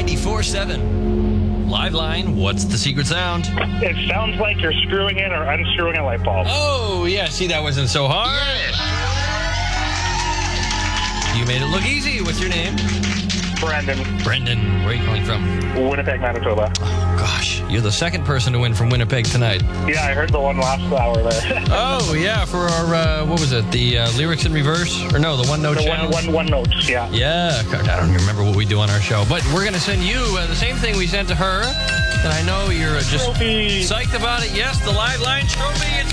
94.7. Live line, what's the secret sound? It sounds like you're screwing in or unscrewing a light bulb. Oh, yeah, see, that wasn't so hard. You made it look easy. What's your name? Brendan, Brendan. Where are you calling from? Winnipeg, Manitoba. Oh, gosh, you're the second person to win from Winnipeg tonight. Yeah, I heard the one last hour there. Oh, yeah, for our, what was it, the lyrics in reverse? Or no, the one-note challenge? One notes, yeah. Yeah, God, I don't even remember what we do on our show. But we're going to send you the same thing we sent to her. And I know you're just Trophy. psyched about it. Yes, the live line trophy. It's